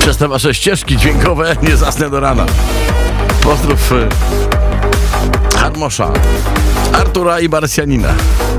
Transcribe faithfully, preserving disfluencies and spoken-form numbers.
przez te wasze ścieżki dźwiękowe nie zasnę do rana. Pozdrów Harmosza, Artura i Marsjanina.